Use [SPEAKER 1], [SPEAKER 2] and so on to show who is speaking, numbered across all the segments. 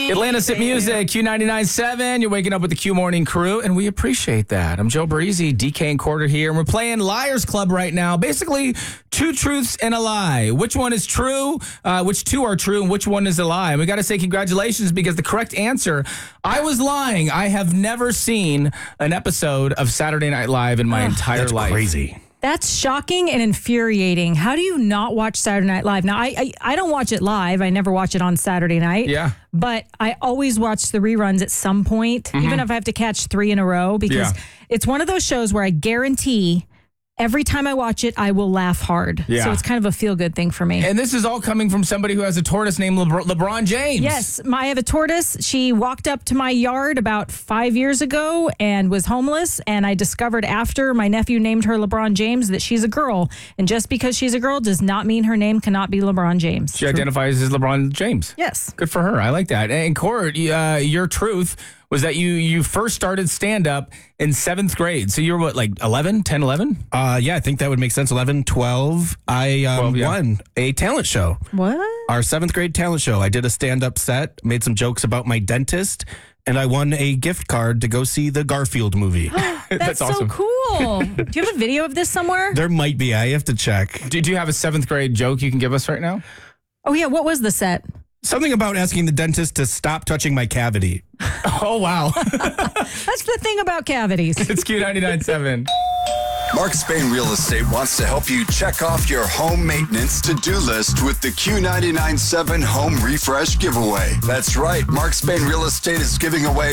[SPEAKER 1] Atlanta's Hit Music, Q99.7. You're waking up with the Q Morning Crew, and we appreciate that. I'm Joe Breezy, DK and Quarter here, and we're playing Liars Club right now. Basically, two truths and a lie. Which one is true? Which two are true, and which one is a lie? And we got to say congratulations because the correct answer, I was lying. I have never seen an episode of Saturday Night Live in my entire life.
[SPEAKER 2] That's crazy.
[SPEAKER 3] That's shocking and infuriating. How do you not watch Saturday Night Live? Now, I don't watch it live. I never watch it on Saturday night.
[SPEAKER 1] Yeah.
[SPEAKER 3] But I always watch the reruns at some point, even if I have to catch 3 in a row, because it's one of those shows where I guarantee every time I watch it, I will laugh hard.
[SPEAKER 1] Yeah.
[SPEAKER 3] So it's kind of a feel-good thing for me.
[SPEAKER 1] And this is all coming from somebody who has a tortoise named LeBron James.
[SPEAKER 3] Yes, I have a tortoise. She walked up to my yard about 5 years ago and was homeless. And I discovered after my nephew named her LeBron James that she's a girl. And just because she's a girl does not mean her name cannot be LeBron James.
[SPEAKER 1] She identifies as LeBron James.
[SPEAKER 3] Yes.
[SPEAKER 1] Good for her. I like that. And Court, your truth was that you first started stand-up in 7th grade. So you were what, like 11, 10, 11?
[SPEAKER 2] Yeah, I think that would make sense. 11, 12. I
[SPEAKER 1] 12, yeah.
[SPEAKER 2] won a talent show.
[SPEAKER 3] What?
[SPEAKER 2] Our 7th grade talent show. I did a stand-up set, made some jokes about my dentist, and I won a gift card to go see the Garfield movie.
[SPEAKER 3] That's
[SPEAKER 1] awesome.
[SPEAKER 3] so cool. Do you have a video of this somewhere?
[SPEAKER 2] There might be. I have to check.
[SPEAKER 1] Do you have a 7th grade joke you can give us right now?
[SPEAKER 3] Oh, yeah. What was the set?
[SPEAKER 2] Something about asking the dentist to stop touching my cavity.
[SPEAKER 1] Oh, wow.
[SPEAKER 3] That's the thing about cavities.
[SPEAKER 1] It's Q99.7.
[SPEAKER 4] Mark Spain Real Estate wants to help you check off your home maintenance to-do list with the Q99.7 Home Refresh Giveaway. That's right. Mark Spain Real Estate is giving away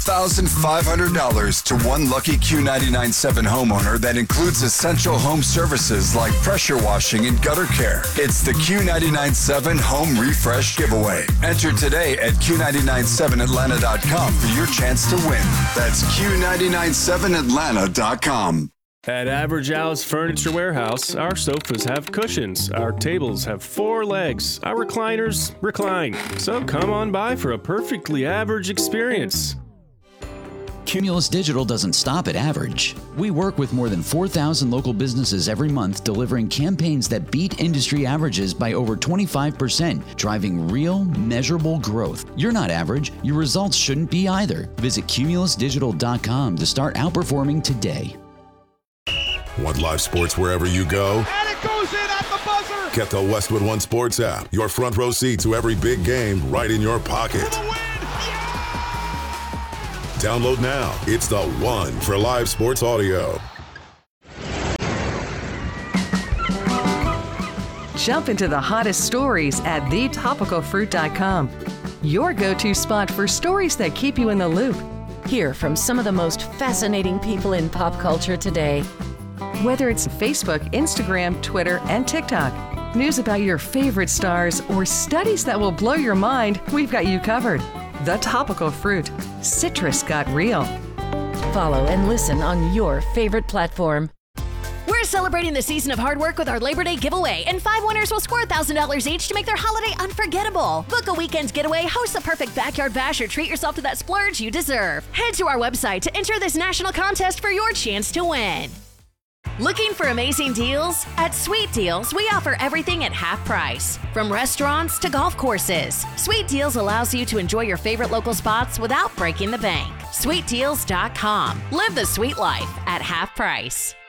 [SPEAKER 4] $4,500 to one lucky Q99.7 homeowner that includes essential home services like pressure washing and gutter care. It's the Q99.7 Home Refresh Giveaway. Enter today at Q997Atlanta.com for your chance to win. That's Q997Atlanta.com.
[SPEAKER 5] At Average Al's Furniture Warehouse, our sofas have cushions, our tables have 4 legs, our recliners recline. So come on by for a perfectly average experience.
[SPEAKER 6] Cumulus Digital doesn't stop at average. We work with more than 4,000 local businesses every month, delivering campaigns that beat industry averages by over 25%, driving real, measurable growth. You're not average. Your results shouldn't be either. Visit cumulusdigital.com to start outperforming today.
[SPEAKER 7] Want live sports wherever you go?
[SPEAKER 8] And it goes in at the buzzer!
[SPEAKER 7] Get the Westwood One Sports app. Your front row seat to every big game right in your pocket.
[SPEAKER 8] For the win! Yeah!
[SPEAKER 7] Download now. It's the one for live sports audio.
[SPEAKER 9] Jump into the hottest stories at thetopicalfruit.com. Your go-to spot for stories that keep you in the loop.
[SPEAKER 10] Hear from some of the most fascinating people in pop culture today.
[SPEAKER 9] Whether it's Facebook, Instagram, Twitter, and TikTok, news about your favorite stars, or studies that will blow your mind, we've got you covered. The Topical Fruit. Citrus got real.
[SPEAKER 10] Follow and listen on your favorite platform.
[SPEAKER 11] We're celebrating the season of hard work with our Labor Day giveaway, and 5 winners will score $1,000 each to make their holiday unforgettable. Book a weekend getaway, host the perfect backyard bash, or treat yourself to that splurge you deserve. Head to our website to enter this national contest for your chance to win. Looking for amazing deals? At Sweet Deals, we offer everything at half price. From restaurants to golf courses, Sweet Deals allows you to enjoy your favorite local spots without breaking the bank. SweetDeals.com. Live the sweet life at half price.